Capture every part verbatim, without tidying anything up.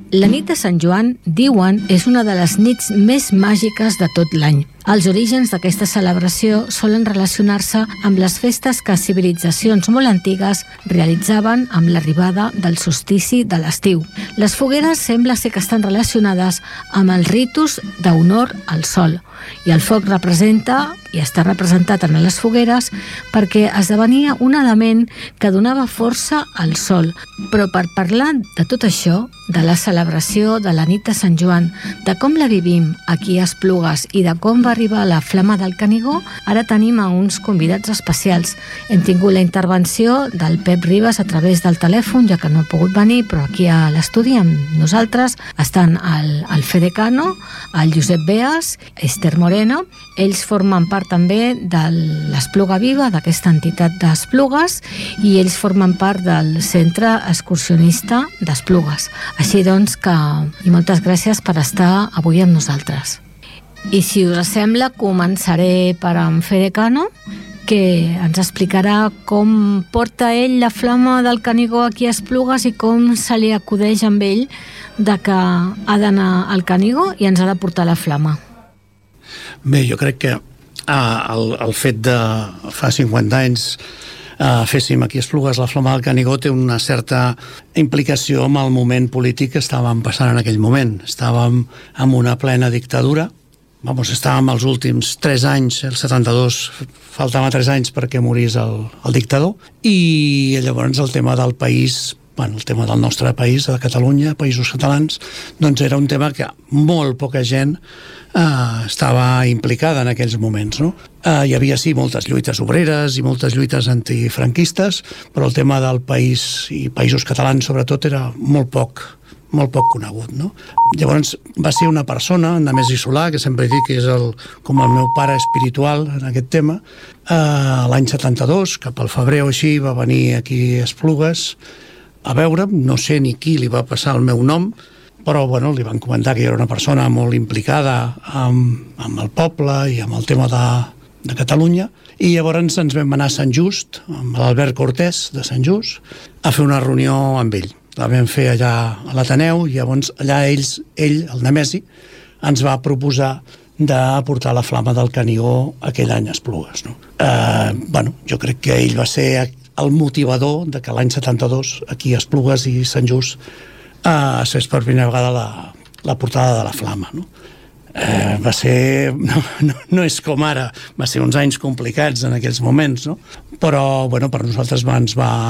La nit de Sant Joan, diuen, és una de les nits més màgiques de tot l'any. Els orígens d'aquesta celebració solen relacionar-se amb les festes que civilitzacions molt antigues realitzaven amb l'arribada del solstici de l'estiu. Les fogueres sembla ser que estan relacionades amb els ritus d'honor al sol, i el foc representa, i està representat en les fogueres, perquè esdevenia un element que donava força al sol. Però per parlar de tot això, de la celebració de la nit de Sant Joan, de com la vivim aquí a Esplugues i de com va arribar la Flama del Canigó, ara tenim a uns convidats especials. Hem tingut la intervenció del Pep Ribas a través del telèfon, ja que no ha pogut venir, però aquí a l'estudi amb nosaltres estan el, el Fede Cano, el Josep Beas, Esther Moreno. Ells formen part també de l'Espluga Viva, d'aquesta entitat d'Esplugues, i ells formen part del Centre Excursionista d'Esplugues. Així doncs que, i moltes gràcies per estar avui amb nosaltres. I si us sembla, començaré per en Fede Cano, que ens explicarà com porta ell la Flama del Canigó aquí a Esplugues i com se li acudeix amb ell de que ha d'anar al Canigó i ens ha de portar la Flama. Bé, jo crec que ah, el, el fet de fa cinquanta anys Uh, féssim aquí a Esplugues la Flama del Canigó té una certa implicació amb el moment polític que estàvem passant en aquell moment. Estàvem en una plena dictadura. Vamos, estàvem els últims tres anys, el setanta-dos, faltaven tres anys perquè morís el, el dictador, i llavors el tema del país, bueno, el tema del nostre país, de Catalunya, Països Catalans, doncs era un tema que molt poca gent eh, estava implicada en aquells moments, no? Eh, hi havia, sí, moltes lluites obreres i moltes lluites antifranquistes, però el tema del país i Països Catalans, sobretot, era molt poc molt poc conegut, no? Llavors va ser una persona, en Nemesi Solà, que sempre dic que és el, com el meu pare espiritual en aquest tema, eh, l'any setanta-dos, cap al febrer o així, va venir aquí a Esplugues a veure'm, no sé ni qui li va passar el meu nom, però bueno, li van comentar que era una persona molt implicada amb, amb el poble i amb el tema de, de Catalunya, i llavors ens vam anar a Sant Just, amb l'Albert Cortés de Sant Just, a fer una reunió amb ell. La vam fer allà a l'Ateneu, i llavors allà ells, ell, el Nemesi, ens va proposar de portar la Flama del Canigó aquell any a Esplugues, no? Eh, bueno, jo crec que ell va ser el motivador de que l'any setanta-dos aquí a Esplugues i Sant Just eh, es fes per primera vegada la, la portada de la Flama, no? Eh, va ser, no, no, no és com ara, va ser uns anys complicats en aquells moments, no? Però bueno, per nosaltres va, ens va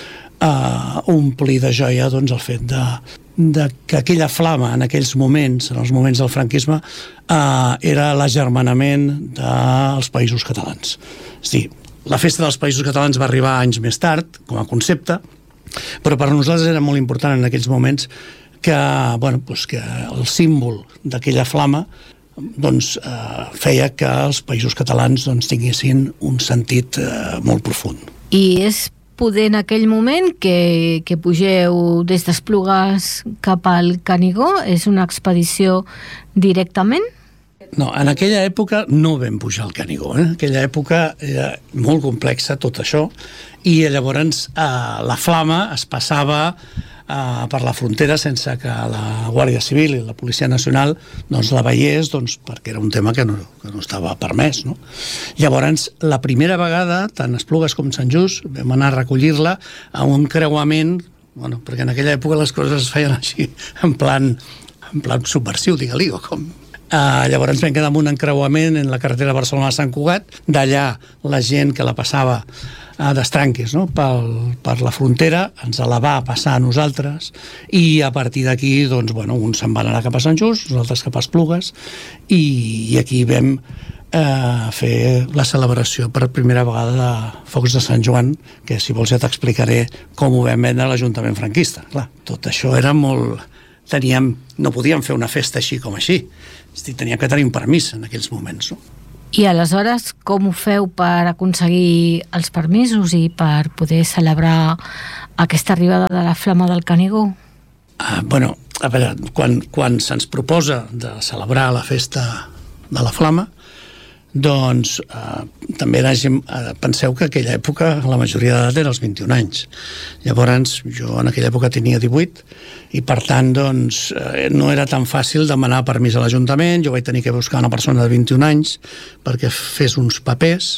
eh, omplir de joia, doncs, el fet de, de que aquella flama en aquells moments, en els moments del franquisme, eh, era l'agermanament dels Països Catalans. És a dir, la festa dels Països Catalans va arribar anys més tard, com a concepte, però per a nosaltres era molt important en aquells moments que, bueno, doncs que el símbol d'aquella flama doncs, eh, feia que els Països Catalans doncs, tinguessin un sentit eh, molt profund. I és poder en aquell moment que, que pugeu des d'Esplugues cap al Canigó? És una expedició directament? No, en aquella època no vam pujar al Canigó. Eh? En aquella època era molt complexa tot això, i llavors eh, la flama es passava eh, per la frontera sense que la Guàrdia Civil i la Policia Nacional doncs, la veiés, doncs, perquè era un tema que no, que no estava permès, no? Llavors, la primera vegada, tant Esplugues com Sant Just, vam anar a recollir-la a un creuament, bueno, perquè en aquella època les coses es feien així, en plan, en plan subversiu, digue-li, o com... Uh, llavors vam quedar amb un encreuament en la carretera Barcelona-Sant Cugat. D'allà la gent que la passava uh, d'estranques, no? Pel, per la frontera ens la va passar a nosaltres, i a partir d'aquí doncs, bueno, uns se'n van anar cap a Sant Just, nosaltres cap a Esplugues, i, i aquí vam uh, fer la celebració per primera vegada de Focs de Sant Joan, que si vols ja t'explicaré com ho vam vendre a l'Ajuntament franquista. Clar, tot això era molt... Teníem... no podíem fer una festa així com així. Teníem que tenir un permís en aquells moments, no? I aleshores com ho feu per aconseguir els permisos i per poder celebrar aquesta arribada de la Flama del Canigó? Ah, bueno, a veure, quan, quan se'ns proposa de celebrar la festa de la Flama, doncs eh, també era gent, eh, penseu que en aquella època la majoria d'edat era els vint-i-un anys. Llavors jo en aquella època tenia divuit i per tant doncs eh, no era tan fàcil demanar permís a l'Ajuntament. Jo vaig tenir que buscar una persona de vint-i-un anys perquè fes uns papers.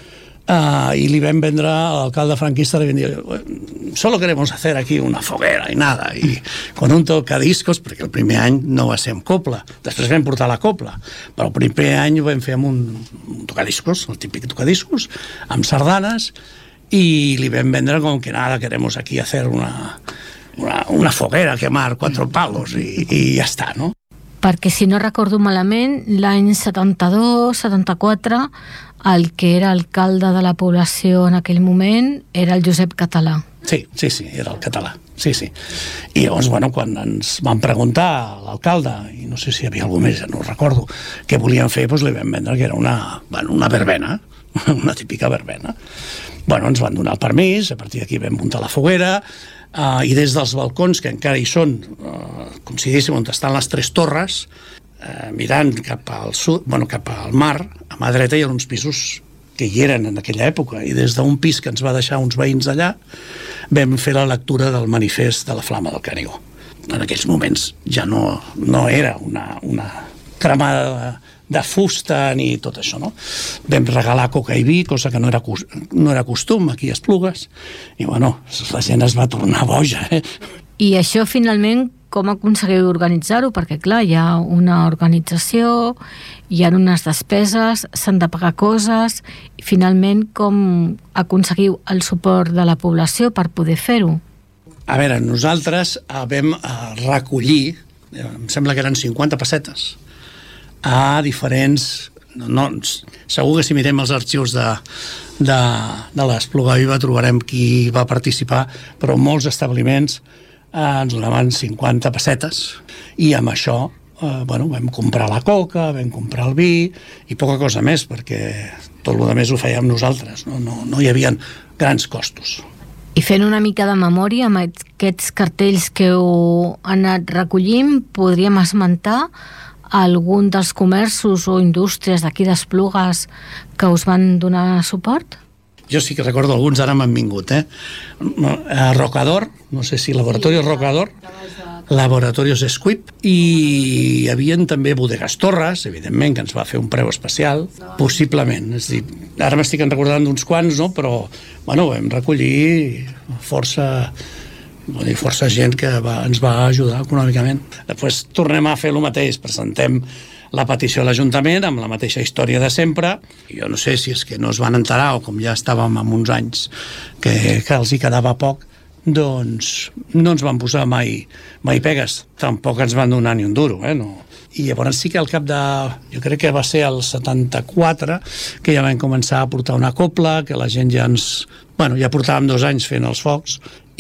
Uh, i li vam vendre a l'alcalde franquista, li vam dir, solo queremos hacer aquí una foguera i nada, i con un tocadiscos, perquè el primer any no va ser amb copla, després vam portar la copla, però el primer any ho vam fer amb un, un tocadiscos, el típic tocadiscos, amb sardanes, i li vam vendre com que nada, queremos aquí hacer una, una, una foguera, quemar cuatro palos, i, i ja està, no? Perquè, si no recordo malament, l'any setanta-dos setanta-quatre, el que era alcalde de la població en aquell moment era el Josep Català. Sí, sí, sí, era el català. Sí, sí. I llavors, bueno, quan ens van preguntar a l'alcalde, i no sé si hi havia algú més, ja no ho recordo, què volien fer, doncs li vam vendre que era una, bueno, una verbena, una típica verbena. Bueno, ens van donar el permís, a partir d'aquí vam muntar la foguera, uh, i des dels balcons, que encara hi són, uh, com si diguéssim, on estan les tres torres, uh, mirant cap al sud, bueno, cap al mar, a mà dreta hi ha uns pisos que hi eren en aquella època, i des d'un pis que ens va deixar uns veïns allà vam fer la lectura del manifest de la Flama del Canigó. En aquells moments ja no, no era una, una cremada de, de fusta ni tot això, no? Vam regalar coca i vi, cosa que no era, no era costum aquí a Esplugues, i bueno, la gent es va tornar boja, eh? I això finalment com aconseguiu organitzar-ho? Perquè clar, hi ha una organització, hi ha unes despeses, s'han de pagar coses, i finalment com aconseguiu el suport de la població per poder fer-ho? A veure, nosaltres vam recollir, em sembla que eren cinquanta pessetes, a diferents... No, no, segur que si mirem els arxius de, de, de l'Espluga Viva trobarem qui va participar, però molts establiments eh, ens donaven cinquanta pessetes, i amb això eh, bueno, vam comprar la coca, vam comprar el vi i poca cosa més, perquè tot el que més ho fèiem nosaltres, no, no, no hi havia grans costos. I fent una mica de memòria amb aquests cartells que heu anat recollint, podríem esmentar algun dels comerços o indústries d'aquí d'Esplugues que us van donar suport? Jo sí que recordo alguns, ara m'han vingut, eh? Rocador, no sé si Laboratorios Rocador, Laboratorios Squip, i hi havia també Bodegas Torres, evidentment, que ens va fer un preu especial, possiblement. És dir, ara m'estic recordant d'uns quants, no? Però, bueno, vam recollir força... Vull dir, força gent que va, ens va ajudar econòmicament. Després tornem a fer el mateix, presentem la petició a l'Ajuntament amb la mateixa història de sempre. Jo no sé si és que no es van enterar o com ja estàvem en uns anys que, que els hi quedava poc, doncs no ens van posar mai, mai pegues. Tampoc ens van donar ni un duro, eh? No. I llavors sí que al cap de... Jo crec que va ser el setanta-quatre que ja vam començar a portar una copla, que la gent ja ens... Bueno, ja portàvem dos anys fent els focs,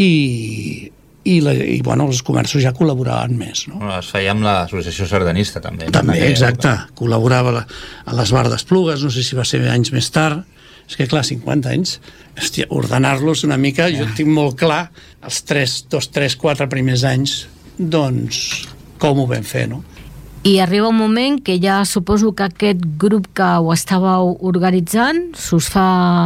i, i, la, i bueno, els comerços ja col·laboraven més, no? Bueno, es feia amb l'associació sardanista també. També, exacte, col·laborava la, a les Bars d'Esplugues, no sé si va ser anys més tard. És que clar, cinquanta anys, hòstia, ordenar-los una mica, ja. Jo tinc molt clar els tres, dos, tres, quatre primers anys, doncs com ho vam fer, no? I arriba un moment que ja suposo que aquest grup que ho estàveu organitzant s'us fa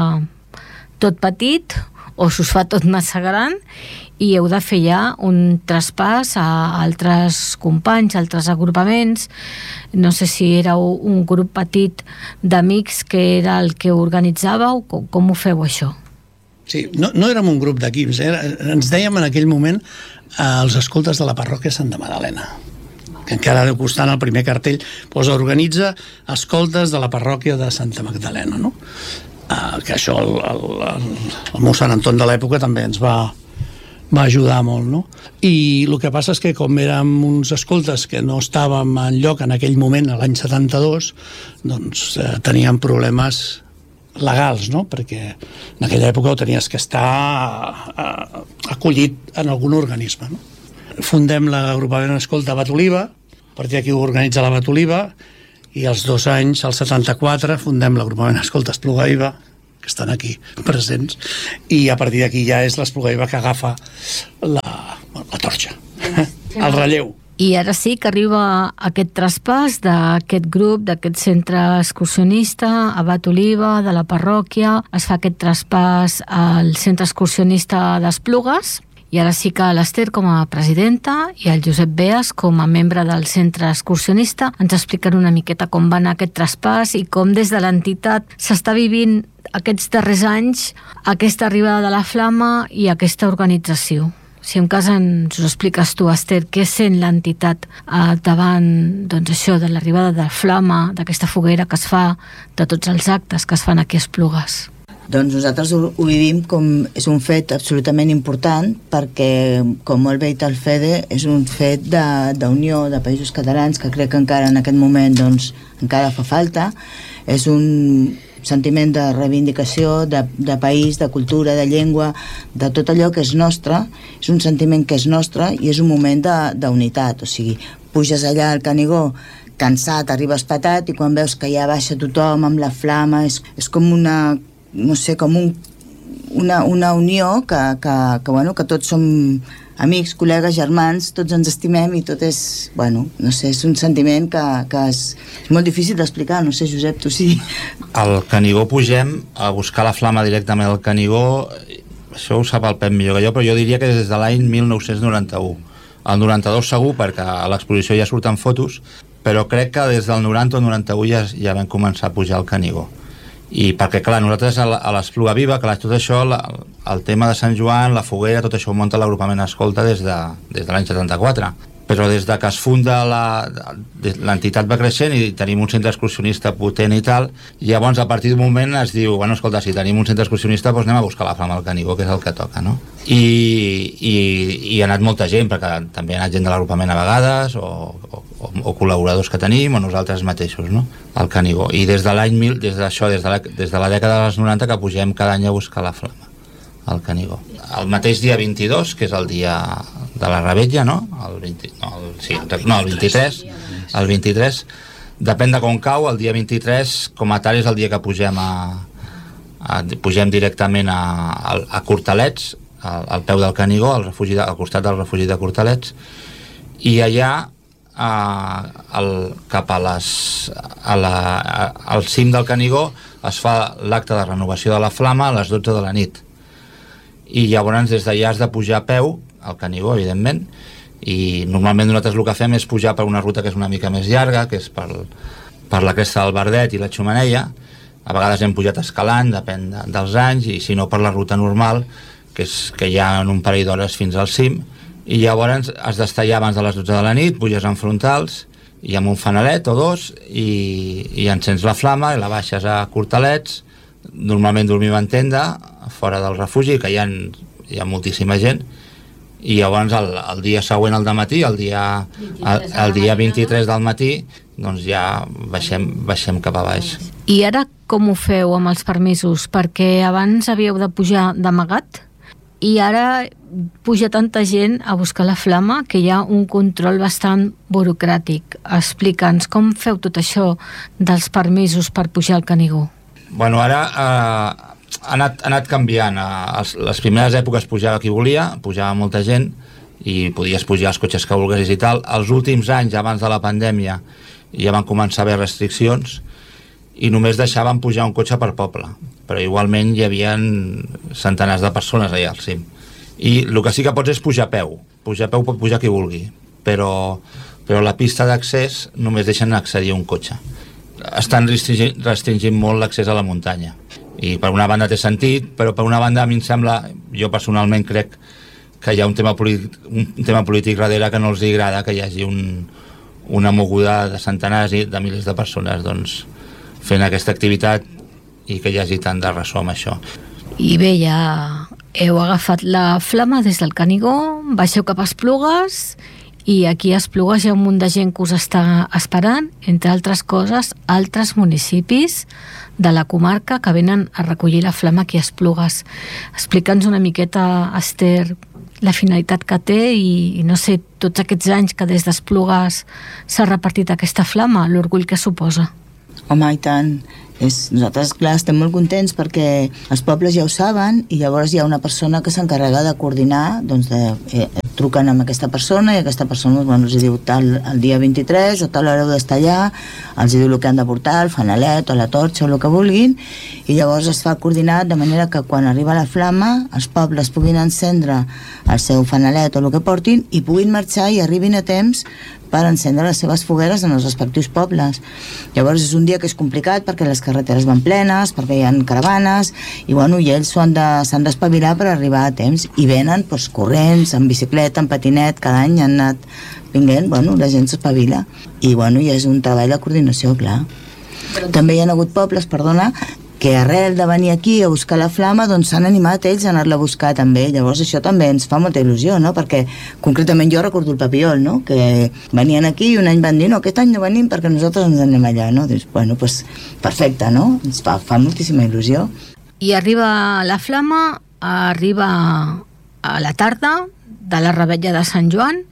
tot petit o s'us fa tot massa gran i heu de fer ja un traspàs a altres companys, a altres agrupaments. No sé si éreu un grup petit d'amics que era el que organitzàveu, com, com ho feu això? Sí, no, no érem un grup d'equips, eh? Ens dèiem en aquell moment eh, els escoltes de la parròquia Santa Magdalena, que encara deu costar el primer cartell, doncs organitza escoltes de la parròquia de Santa Magdalena, no? Uh, que això el, el, el, el meu Sant Anton de l'època també ens va, va ajudar molt, no? I el que passa és que com érem uns escoltes que no estàvem en lloc en aquell moment, l'any setanta-dos, doncs eh, teníem problemes legals, no? Perquè en aquella època ho tenies que estar eh, acollit en algun organisme, no? Fundem l'agrupament Escolta Batoliva, a partir d'aquí ho organitza la Batoliva, i als dos anys, al setanta-quatre, fundem l'agrupament Escolta Espluga Viva, que estan aquí presents, i a partir d'aquí ja és l'Espluga Viva que agafa la, la torxa, el relleu. I ara sí que arriba aquest traspàs d'aquest grup, d'aquest centre excursionista, Abat Oliva, de la parròquia, es fa aquest traspàs al centre excursionista d'Esplugues, i ara sí que l'Ester com a presidenta i el Josep Beas com a membre del centre excursionista ens expliquen una miqueta com va anar aquest traspàs i com des de l'entitat s'està vivint aquests darrers anys aquesta arribada de la flama i aquesta organització. Si en cas ens ho expliques tu, Ester, què sent l'entitat eh, davant doncs això de l'arribada de la flama, d'aquesta foguera que es fa, de tots els actes que es fan aquí a Esplugues? Doncs nosaltres ho, ho vivim com és un fet absolutament important perquè, com molt bé dit el Fede, és un fet d'unió de, de països catalans que crec que encara en aquest moment doncs, encara fa falta. És un sentiment de reivindicació, de, de país, de cultura, de llengua, de tot allò que és nostre. És un sentiment que és nostre i és un moment d'unitat. O sigui, puges allà al Canigó cansat, arribes patat i quan veus que ja baixa tothom amb la flama, és, és com una, no sé, com un, una, una unió que, que, que, bueno, que tots som amics, col·legues, germans, tots ens estimem i tot és, bueno, no sé, és un sentiment que, que és, és molt difícil d'explicar, no sé, Josep, tu sí. Al Canigó pugem a buscar la flama directament al Canigó, això ho sap el Pep millor que jo, però jo diria que des de l'any mil nou-cents noranta-u. El noranta-dos segur, perquè a l'exposició ja surten fotos, però crec que des del noranta o noranta-u ja, ja vam començar a pujar al Canigó. I perquè, clar, nosaltres a l'Espluga Viva, clar, tot això, la, el tema de Sant Joan, la foguera, tot això ho munta l'agrupament Escolta des de, des de l'any setanta-quatre. Però des de que es funda l'entitat va creixent i tenim un centre excursionista potent i tal, i llavors a partir d'un moment es diu, bueno, escolta, si tenim un centre excursionista doncs anem a buscar la flama al Canigó, que és el que toca, no? I, i, i ha anat molta gent, perquè també ha anat gent de l'agrupament a vegades, o, o, o col·laboradors que tenim, o nosaltres mateixos, no?, al Canigó. I des de l'any mil, des d'això, des de la, des de la dècada dels noranta que pugem cada any a buscar la flama al Canigó. El mateix dia vint-i-dos, que és el dia de la Revetlla, no? El, vint, no, el, sí, no, el vint-i-tres, el vint-i-tres, depèn de com cau, el dia vint-i-tres, com a tal, és el dia que pugem a, a pugem directament a, a, a Cortalets, al, al peu del Canigó, al, refugi de, al costat del refugi de Cortalets, i allà a, al, cap a les, a la, a, al cim del Canigó es fa l'acte de renovació de la flama a les dotze de la nit. I llavors des d'allà has de pujar a peu al Canigó, evidentment, i normalment nosaltres el que fem és pujar per una ruta que és una mica més llarga, que és per, per la cresta del Verdet i la Xumeneia. A vegades hem pujat escalant, depèn de, dels anys, i si no per la ruta normal, que és que hi ha un parell d'hores fins al cim, i llavors has d'estar allà abans de les dotze de la nit, puges en frontals i amb un fanalet o dos i, i encens la flama i la baixes a Cortalets. Normalment dormim en tenda fora del refugi, que hi ha, hi ha moltíssima gent, i llavors el, el dia següent al dematí, el dia, el, el dia vint-i-tres del matí, doncs ja baixem, baixem cap a baix. I ara com ho feu amb els permisos? Perquè abans havíeu de pujar d'amagat i ara puja tanta gent a buscar la flama que hi ha un control bastant burocràtic. Explica'ns com feu tot això dels permisos per pujar al Canigó. Bueno, ara eh, ha, anat, ha anat canviant. Eh, les primeres èpoques pujava qui volia, pujava molta gent i podies pujar els cotxes que volguessis i tal. Els últims anys, abans de la pandèmia, ja van començar a haver restriccions i només deixaven pujar un cotxe per poble, però igualment hi havia centenars de persones allà al cim. I el que sí que pots és pujar a peu. Pujar a peu pot pujar qui vulgui, però, però la pista d'accés només deixen accedir un cotxe. Estan restringint, restringint molt l'accés a la muntanya, i per una banda té sentit, però per una banda a mi em sembla, jo personalment crec que hi ha un tema polític, un tema polític darrere que no els agrada que hi hagi un, una moguda de centenars i de milers de persones doncs, fent aquesta activitat i que hi hagi tant de ressò amb això. I bé, ja heu agafat la flama des del Canigó, baixeu cap a Esplugues, i aquí a Esplugues hi ha un munt de gent que us està esperant, entre altres coses, altres municipis de la comarca que venen a recollir la flama aquí a Esplugues. Explica'ns una miqueta, Ester, la finalitat que té i, i no sé, tots aquests anys que des d'Esplugues s'ha repartit aquesta flama, l'orgull que suposa. Home, i tant. És, nosaltres, clar, estem molt contents perquè els pobles ja ho saben i llavors hi ha una persona que s'encarrega de coordinar, doncs de, eh, truquen amb aquesta persona i aquesta persona, bueno, els diu tal, el dia vint-i-tres o tal hora heu d'estar allà, els diu el que han de portar, el fanalet o la torxa o el que vulguin, i llavors es fa coordinat de manera que quan arriba la flama els pobles puguin encendre el seu fanalet o el que portin i puguin marxar i arribin a temps per encendre les seves fogueres en els respectius pobles. Llavors és un dia que és complicat perquè les carreteres van plenes, perquè hi ha caravanes i, bueno, i ells s'han de, s'han d'espavilar per arribar a temps i venen doncs, corrents, en bicicleta, en patinet, cada any han anat vinguent, bueno, la gent s'espavila i, bueno, i és un treball de coordinació, clar. També hi ha hagut pobles, perdona, que arrel de venir aquí a buscar la flama doncs s'han animat ells a anar-la a buscar també, llavors això també ens fa molta il·lusió, no? Perquè concretament jo recordo el Papiol, no? Que venien aquí i un any van dir no, aquest any no venim perquè nosaltres ens anem allà, no? Dius, bueno, pues, perfecte, no? Ens fa, fa moltíssima il·lusió. I arriba la flama, arriba a la tarda de la revetlla de Sant Joan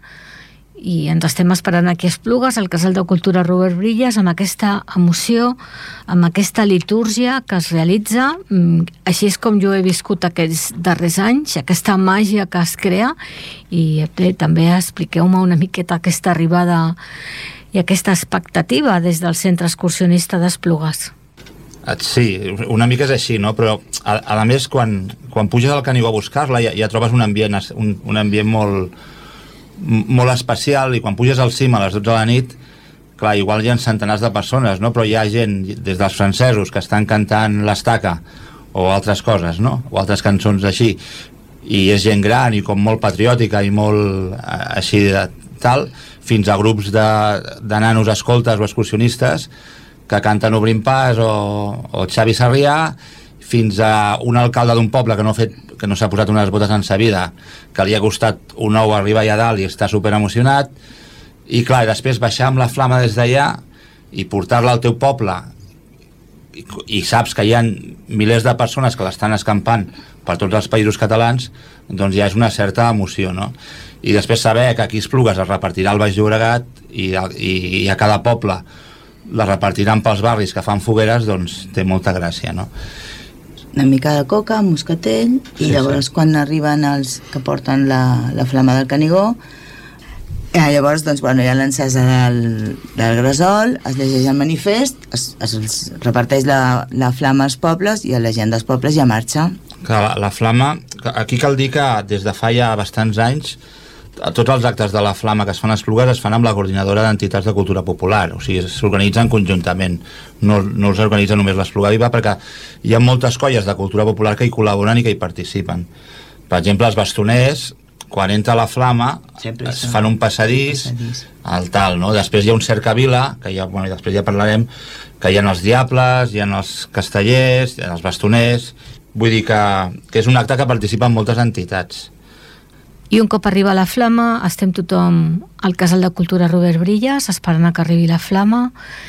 i ens estem esperant aquí a Esplugues, al Casal de Cultura Robert Brillas, amb aquesta emoció, amb aquesta litúrgia que es realitza. Així és com jo he viscut aquests darrers anys, aquesta màgia que es crea, i bé, també expliqueu-me una miqueta aquesta arribada i aquesta expectativa des del Centre Excursionista d'Esplugues. Sí, una mica és així, no? Però a, a més, quan, quan puges al Canigó a buscar-la ja, ja trobes un ambient, un, un ambient molt molt especial, i quan puges al cim a les dotze de la nit, clar, igual hi ha centenars de persones, no? Però hi ha gent, des dels francesos que estan cantant l'estaca o altres coses, no? O altres cançons així, i és gent gran i com molt patriòtica i molt així de tal, fins a grups de, de nanos escoltes o excursionistes que canten Obrim Pas o, o Xavi Sarrià, fins a un alcalde d'un poble que no ha fet que no s'ha posat unes botes en sa vida, que li ha costat un ou arribar allà dalt i està super emocionat, i clar, després baixar amb la flama des d'allà i portar-la al teu poble i, i saps que hi ha milers de persones que l'estan escampant per tots els països catalans, doncs ja és una certa emoció, no? I després saber que aquí Esplugues es repartirà al Baix Llobregat i, i, i a cada poble la repartiran pels barris que fan fogueres, doncs té molta gràcia, no? Una mica de coca, moscatell, i sí, llavors sí. Quan arriben els que porten la, la flama del Canigó, eh, llavors doncs, bueno, hi ha l'encesa del, del gresol, es llegeix el manifest, es, es, es reparteix la, la flama als pobles i a la gent dels pobles ja marxa. La, la flama, aquí cal dir que des de fa ja bastants anys tots els actes de la flama que es fan a Esplugues es fan amb la coordinadora d'entitats de cultura popular, o sigui, s'organitzen conjuntament, no, no els organitza només l'Espluga Viva, perquè hi ha moltes colles de cultura popular que hi col·laboren i que hi participen. Per exemple, els bastoners, quan entra la flama, sempre es fan un passadís, passadís. Al tal, no? Després hi ha un cercavila, que ja, bueno, després ja parlarem, que hi ha els diables, hi ha els castellers, hi ha els bastoners, vull dir que, que és un acte que participen moltes entitats. I un cop arriba la flama, estem tothom al Casal de Cultura Robert Brillas, esperant que arribi la flama,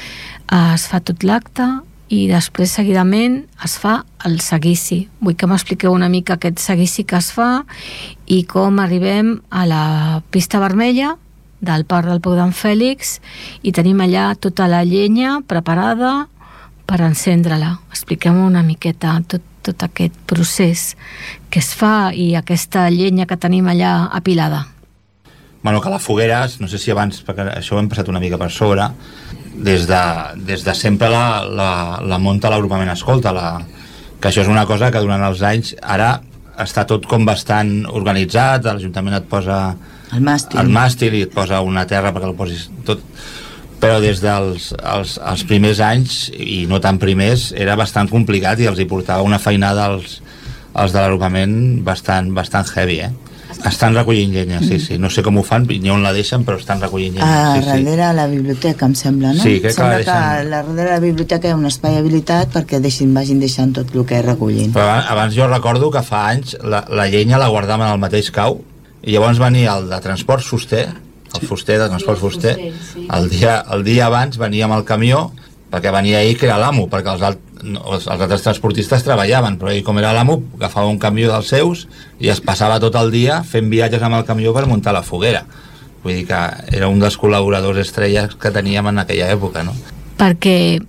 es fa tot l'acte i després seguidament es fa el seguici. Vull que m'expliqueu una mica aquest seguici que es fa i com arribem a la pista vermella del Parc del Pou d'en Fèlix i tenim allà tota la llenya preparada per encendre-la. Expliquem una miqueta tot, tot aquest procés que es fa i aquesta llenya que tenim allà apilada. Bueno, que la foguera, no sé si abans, perquè això ho hem passat una mica per sobre, des de, des de sempre la, la, la munta l'agrupament Escolta, la, que això és una cosa que durant els anys, ara està tot com bastant organitzat, l'Ajuntament et posa el màstil, el màstil i et posa una terra perquè el posis tot, però des dels els, els primers anys, i no tan primers, era bastant complicat i els hi portava una feinada als, als de l'agrupament bastant, bastant heavy, eh? Estan recollint llenya, sí, sí. No sé com ho fan, ni on la deixen, però estan recollint llenya. A sí, darrere sí. la biblioteca, em sembla, no? Sí, crec sembla que, que a la darrere de la biblioteca hi ha un espai habilitat perquè deixin, vagin deixant tot el que recollint. Però abans, abans jo recordo que fa anys la, la llenya la guardaven al mateix cau i llavors venia el de transport fuster, el fuster de transport fuster, el dia, el dia abans venia amb el camió perquè venia ell que era l'amo, perquè els, alt, els, els altres transportistes treballaven, però ell com era l'amo agafava un camió dels seus i es passava tot el dia fent viatges amb el camió per muntar la foguera. Vull dir que era un dels col·laboradors estrelles que teníem en aquella època, no? Perquè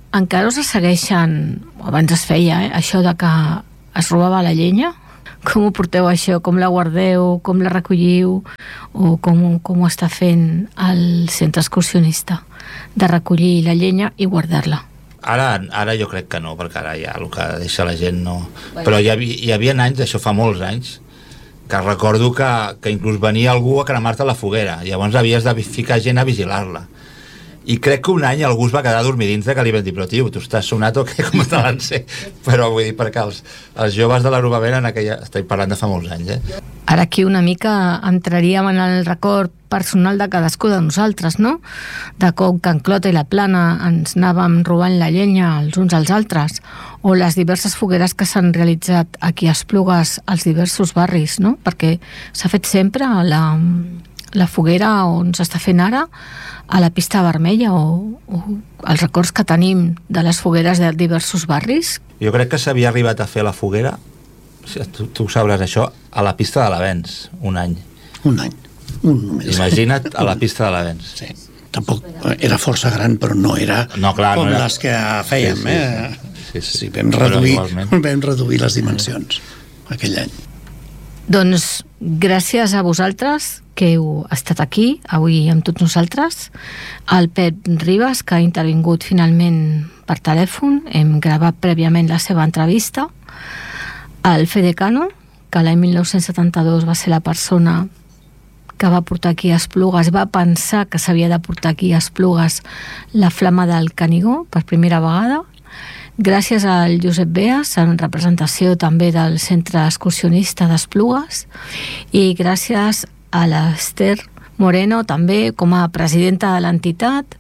encara us segueixen, abans es feia, eh, això de que es robava la llenya? Com ho porteu això? Com la guardeu? Com la recolliu? O com, com ho està fent el centre excursionista de recollir la llenya i guardar-la? Ara, ara jo crec que no, perquè ara ja el que deixa la gent no... Però hi havia, hi havia anys, això fa molts anys, que recordo que, que inclús venia algú a cremar-te la foguera. Llavors havies de ficar gent a vigilar-la. I crec que un any algú es va quedar dormir dintre, que li vam dir, però tio, tu estàs sonat o què? Com te l'han ser? Però vull dir, perquè els, els joves de l'Agrobavera en aquella... Estic parlant de fa molts anys, eh? Ara aquí una mica entraríem en el record personal de cadascú de nosaltres, no? De com Can Clota i la Plana ens anàvem robant la llenya els uns als altres, o les diverses fogueres que s'han realitzat aquí a Esplugues als diversos barris, no? Perquè s'ha fet sempre la, la foguera on s'està fent ara, a la pista vermella, o, o els records que tenim de les fogueres de diversos barris. Jo crec que s'havia arribat a fer la foguera, tu, tu sabràs això, a la pista de l'Avenç, un any. Un any, un només. Imagina't a la pista de l'Avenç. Sí, tampoc era força gran, però no era no, clar, com no era... les que fèiem, sí, sí, eh? Sí, sí. sí vam, reduir, vam reduir les dimensions aquell any. Doncs gràcies a vosaltres que heu estat aquí avui amb tots nosaltres, al Pep Ribas, que ha intervingut finalment per telèfon, hem gravat prèviament la seva entrevista, al Fede Cano, que l'any mil nou-cents setanta-dos va ser la persona que va portar aquí a Esplugues, va pensar que s'havia de portar aquí a Esplugues la flama del Canigó per primera vegada. Gràcies al Josep Beas, en representació també del Centre Excursionista d'Esplugues, i gràcies a l'Ester Moreno, també com a presidenta de l'entitat,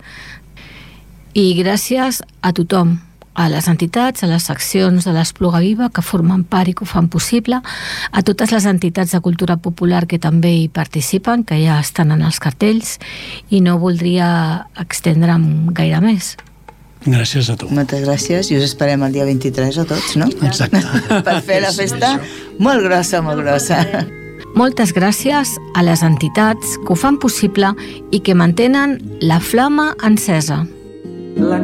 i gràcies a tothom, a les entitats, a les seccions de l'Espluga Viva que formen part i que ho fan possible, a totes les entitats de cultura popular que també hi participen, que ja estan en els cartells, i no voldria extendre'm gaire més. Gràcies a tu. Moltes gràcies i us esperem el dia vint-i-tres a tots, no? Exacte. Per fer la festa molt grossa, molt grossa. Moltes gràcies a les entitats que ho fan possible i que mantenen la flama encesa.